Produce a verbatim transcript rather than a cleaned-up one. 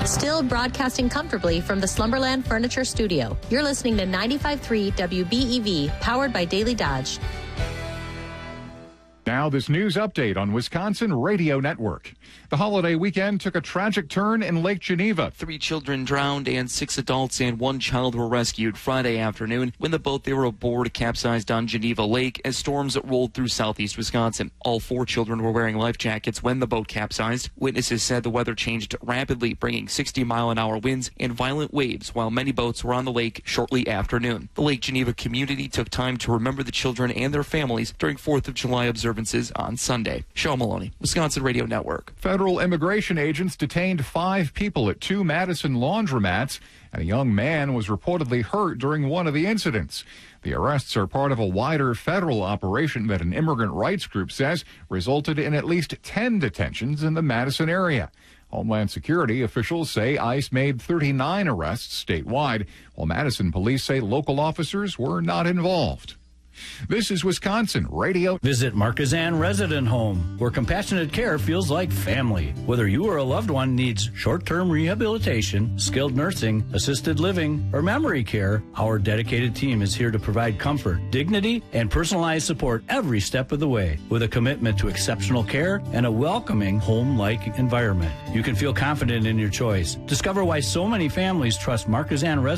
Still broadcasting comfortably from the Slumberland Furniture Studio. You're listening to ninety-five point three W B E V, powered by Daily Dodge. Now this news update on Wisconsin Radio Network. The holiday weekend took a tragic turn in Lake Geneva. Three children drowned and six adults and one child were rescued Friday afternoon when the boat they were aboard capsized on Geneva Lake as storms rolled through southeast Wisconsin. All four children were wearing life jackets when the boat capsized. Witnesses said the weather changed rapidly, bringing sixty mile an hour winds and violent waves while many boats were on the lake shortly after noon. The Lake Geneva community took time to remember the children and their families during fourth of July observances on Sunday. Sean Maloney, Wisconsin Radio Network. Federal immigration agents detained five people at two Madison laundromats, and a young man was reportedly hurt during one of the incidents. The arrests are part of a wider federal operation that an immigrant rights group says resulted in at least ten detentions in the Madison area. Homeland Security officials say ICE made thirty-nine arrests statewide, while Madison police say local officers were not involved. This is Wisconsin Radio. Visit Marquezan Resident Home, where compassionate care feels like family. Whether you or a loved one needs short-term rehabilitation, skilled nursing, assisted living, or memory care, our dedicated team is here to provide comfort, dignity, and personalized support every step of the way, with a commitment to exceptional care and a welcoming home-like environment. You can feel confident in your choice. Discover why so many families trust Marquezan Resident